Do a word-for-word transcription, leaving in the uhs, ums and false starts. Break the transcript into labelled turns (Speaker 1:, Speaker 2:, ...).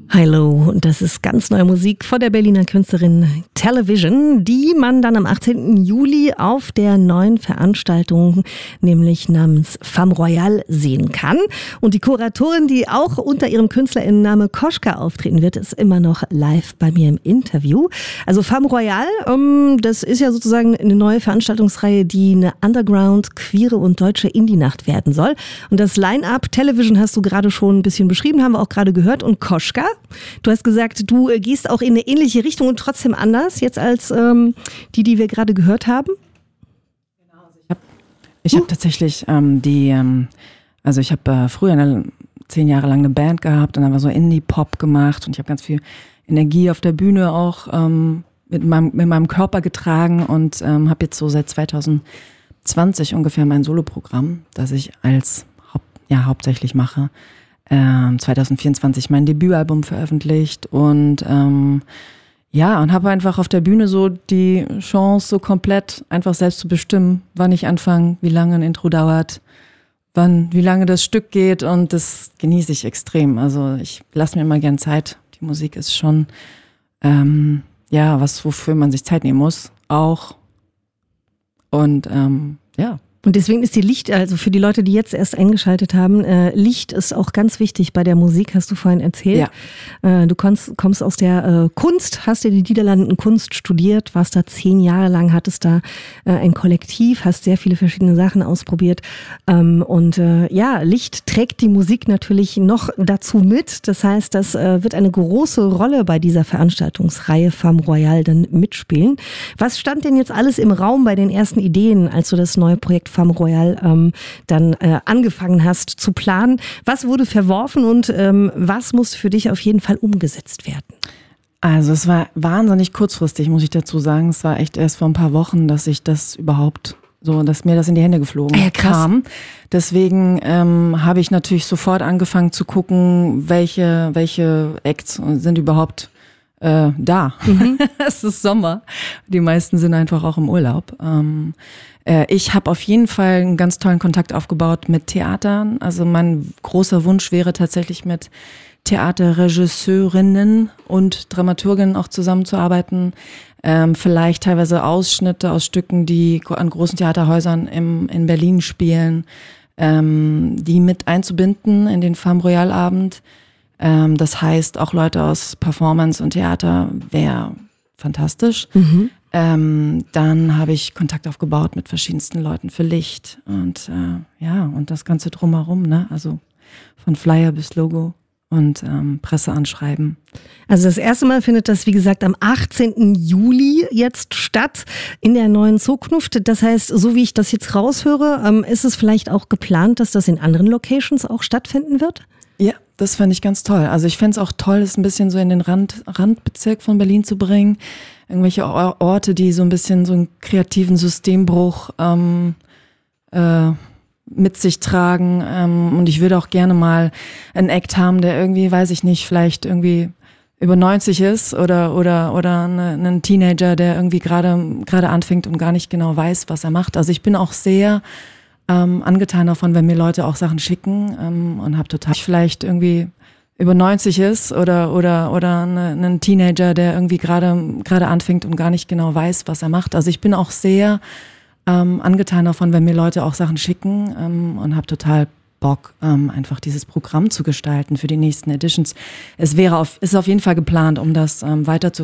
Speaker 1: Hallo, das ist ganz neue Musik von der Berliner Künstlerin Television, die man dann am achtzehnten Juli auf der neuen Veranstaltung, nämlich namens Femme Royale, sehen kann. Und die Kuratorin, die auch unter ihrem Künstlerinnenname Koschka auftreten wird, ist immer noch live bei mir im Interview. Also Femme Royale, um, das ist ja sozusagen eine neue Veranstaltungsreihe, die eine Underground, queere und deutsche Indie-Nacht werden soll. Und das Line-Up Television hast du gerade schon ein bisschen beschrieben, haben wir auch gerade gehört. Und Koschka, du hast gesagt, du gehst auch in eine ähnliche Richtung und trotzdem anders jetzt als ähm, die, die wir gerade gehört haben?
Speaker 2: Genau, also ich habe ich hab tatsächlich ähm, die, ähm, also ich habe äh, früher eine, zehn Jahre lang eine Band gehabt und dann war so Indie-Pop gemacht und ich habe ganz viel Energie auf der Bühne auch ähm, mit, meinem, mit meinem Körper getragen und ähm, habe jetzt so seit zwanzig zwanzig ungefähr mein Soloprogramm, das ich als Haupt, ja, hauptsächlich mache. Ähm, zwanzig vierundzwanzig mein Debütalbum veröffentlicht und ähm, ja, und habe einfach auf der Bühne so die Chance, so komplett einfach selbst zu bestimmen, wann ich anfange, wie lange ein Intro dauert, wann, wie lange das Stück geht und das genieße ich extrem. Also ich lasse mir immer gern Zeit. Die Musik ist schon ähm, ja was, wofür man sich Zeit nehmen muss, auch und ähm, ja.
Speaker 1: Und deswegen ist die Licht, also für die Leute, die jetzt erst eingeschaltet haben, äh, Licht ist auch ganz wichtig bei der Musik, hast du vorhin erzählt. Ja. Äh, du kommst, kommst aus der äh, Kunst, hast in den Niederlanden Kunst studiert, warst da zehn Jahre lang, hattest da äh, ein Kollektiv, hast sehr viele verschiedene Sachen ausprobiert. Ähm, und äh, ja, Licht trägt die Musik natürlich noch dazu mit. Das heißt, das äh, wird eine große Rolle bei dieser Veranstaltungsreihe Femme Royale dann mitspielen. Was stand denn jetzt alles im Raum bei den ersten Ideen, als du das neue Projekt Femme Royale ähm, dann äh, angefangen hast zu planen? Was wurde verworfen und ähm, was muss für dich auf jeden Fall umgesetzt werden?
Speaker 2: Also es war wahnsinnig kurzfristig, muss ich dazu sagen. Es war echt erst vor ein paar Wochen, dass ich das überhaupt so, dass mir das in die Hände geflogen
Speaker 1: ja,
Speaker 2: kam. Deswegen ähm, habe ich natürlich sofort angefangen zu gucken, welche, welche Acts sind überhaupt Äh, da. Mhm. Es ist Sommer. Die meisten sind einfach auch im Urlaub. Ähm, äh, ich habe auf jeden Fall einen ganz tollen Kontakt aufgebaut mit Theatern. Also mein großer Wunsch wäre tatsächlich mit Theaterregisseurinnen und Dramaturginnen auch zusammenzuarbeiten. Ähm, vielleicht teilweise Ausschnitte aus Stücken, die an großen Theaterhäusern im, in Berlin spielen, ähm, die mit einzubinden in den Femme Royale Abend. Das heißt, auch Leute aus Performance und Theater wäre fantastisch. Mhm. Ähm, dann habe ich Kontakt aufgebaut mit verschiedensten Leuten für Licht und äh, ja, und das Ganze drumherum, ne? Also von Flyer bis Logo und ähm, Presseanschreiben.
Speaker 1: Also das erste Mal findet das, wie gesagt, am achtzehnten Juli jetzt statt in der neuen Zukunft. Das heißt, so wie ich das jetzt raushöre, ähm, ist es vielleicht auch geplant, dass das in anderen Locations auch stattfinden wird?
Speaker 2: Ja, das fand ich ganz toll. Also ich fände es auch toll, es ein bisschen so in den Rand, Randbezirk von Berlin zu bringen. Irgendwelche Orte, die so ein bisschen so einen kreativen Systembruch ähm, äh, mit sich tragen. Ähm, und ich würde auch gerne mal einen Act haben, der irgendwie, weiß ich nicht, vielleicht irgendwie über neunzig ist oder oder oder eine, einen Teenager, der irgendwie gerade gerade anfängt und gar nicht genau weiß, was er macht. Also ich bin auch sehr Ähm, angetan davon, wenn mir Leute auch Sachen schicken ähm, und habe total vielleicht irgendwie über neunzig ist oder oder oder eine, einen Teenager, der irgendwie gerade gerade anfängt und gar nicht genau weiß, was er macht. Also ich bin auch sehr ähm, angetan davon, wenn mir Leute auch Sachen schicken ähm, und habe total Bock, ähm, einfach dieses Programm zu gestalten für die nächsten Editions. Es wäre auf, ist auf jeden Fall geplant, um das ähm, weiter zu